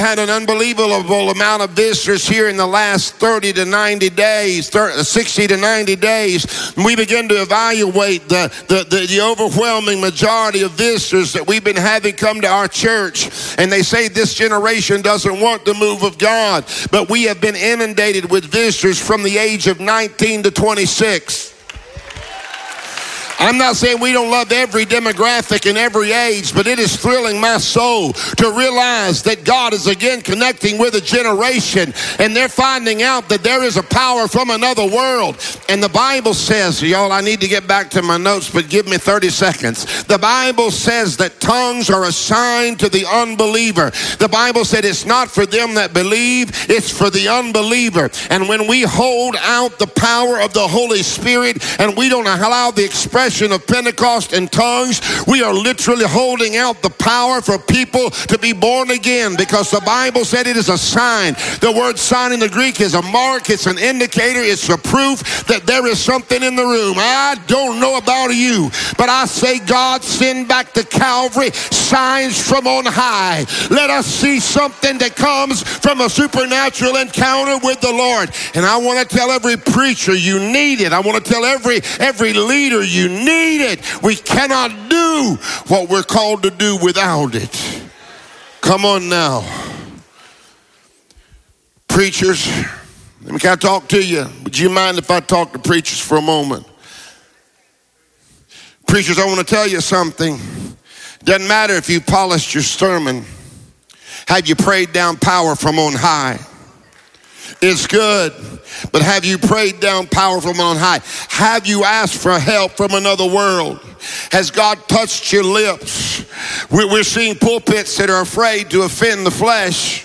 Had an unbelievable amount of visitors here in the last 60 to 90 days. We begin to evaluate the overwhelming majority of visitors that we've been having come to our church. And they say this generation doesn't want the move of God. But we have been inundated with visitors from the age of 19 to 26. I'm not saying we don't love every demographic and every age, but it is thrilling my soul to realize that God is again connecting with a generation, and they're finding out that there is a power from another world. And the Bible says, y'all, I need to get back to my notes, but give me 30 seconds. The Bible says that tongues are a sign to the unbeliever. The Bible said it's not for them that believe, it's for the unbeliever. And when we hold out the power of the Holy Spirit and we don't allow the expression of Pentecost and tongues, we are literally holding out the power for people to be born again, because the Bible said it is a sign. The word sign in the Greek is a mark, it's an indicator, it's a proof that there is something in the room. I don't know about you, but I say, God, send back to Calvary signs from on high. Let us see something that comes from a supernatural encounter with the Lord. And I want to tell every preacher, you need it. I want to tell every leader, you need it. We cannot do what we're called to do without it. Come on now. Preachers, let me kind of talk to you. Would you mind if I talk to preachers for a moment? Preachers, I want to tell you something. Doesn't matter if you polished your sermon. Have you prayed down power from on high? It's good, but have you prayed down power from on high? Have you asked for help from another world? Has God touched your lips? We're seeing pulpits that are afraid to offend the flesh.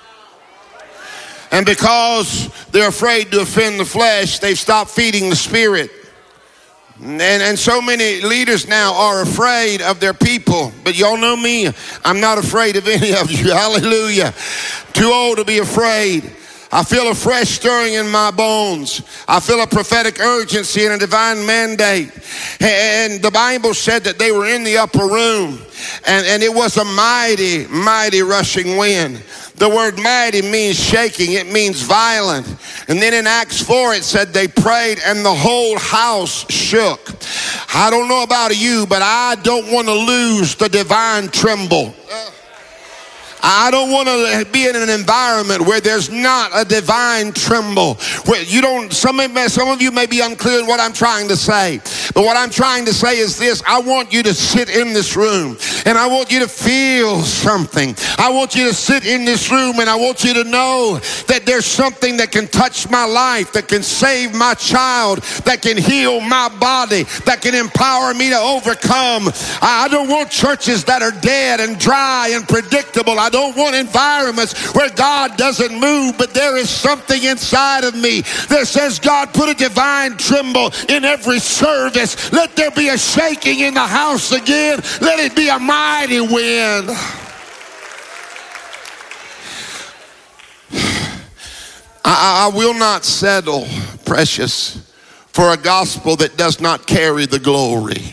And because they're afraid to offend the flesh, they've stopped feeding the spirit. And so many leaders now are afraid of their people. But y'all know me, I'm not afraid of any of you. Hallelujah. Too old to be afraid. I feel a fresh stirring in my bones. I feel a prophetic urgency and a divine mandate. And the Bible said that they were in the upper room, and it was a mighty, mighty rushing wind. The word mighty means shaking. It means violent. And then in Acts 4, it said they prayed and the whole house shook. I don't know about you, but I don't want to lose the divine tremble. I don't want to be in an environment where there's not a divine tremble. Where you don't. Some of you may be unclear in what I'm trying to say. But what I'm trying to say is this. I want you to sit in this room, and I want you to feel something. I want you to sit in this room, and I want you to know that there's something that can touch my life, that can save my child, that can heal my body, that can empower me to overcome. I don't want churches that are dead and dry and predictable. I don't want environments where God doesn't move, but there is something inside of me that says, God, put a divine tremble in every service. Let there be a shaking in the house again. Let it be a mighty wind. I will not settle, precious, for a gospel that does not carry the glory.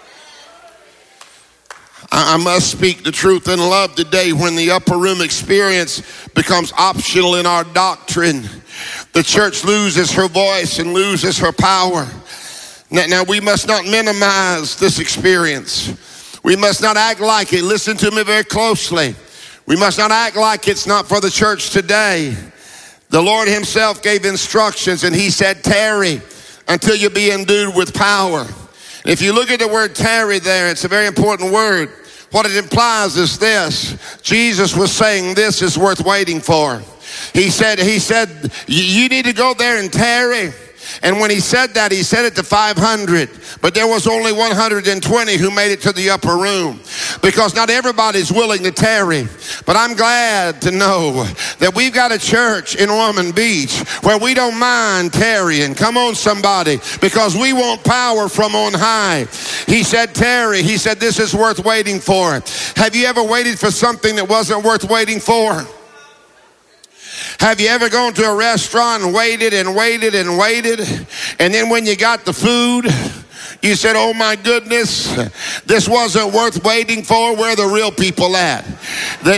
I must speak the truth in love today. When the upper room experience becomes optional in our doctrine, the church loses her voice and loses her power. Now we must not minimize this experience. We must not act like it. Listen to me very closely. We must not act like it's not for the church today. The Lord himself gave instructions, and he said, tarry until you be endued with power. If you look at the word tarry there, it's a very important word. What it implies is this. Jesus was saying this is worth waiting for. He said, you need to go there and tarry. And when he said that, he said it to 500. But there was only 120 who made it to the upper room, because not everybody's willing to tarry. But I'm glad to know that we've got a church in Ormond Beach where we don't mind tarrying. Come on, somebody, because we want power from on high. He said, tarry. He said, this is worth waiting for. Have you ever waited for something that wasn't worth waiting for? Have you ever gone to a restaurant and waited and waited and waited, and then when you got the food, you said, oh my goodness, this wasn't worth waiting for? Where are the real people at?